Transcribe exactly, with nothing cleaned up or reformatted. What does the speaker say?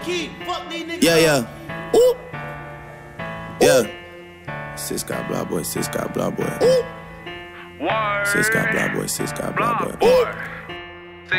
Yeah, yeah. Ooh. Yeah. Six got blah boy, six got blah boy. Ooh. Six got blah boy, six got blah boy. Ooh.